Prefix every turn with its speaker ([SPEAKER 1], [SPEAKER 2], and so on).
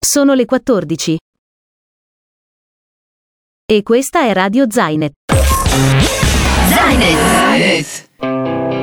[SPEAKER 1] Sono le 14. E questa è Radio Zainet.
[SPEAKER 2] Zainet.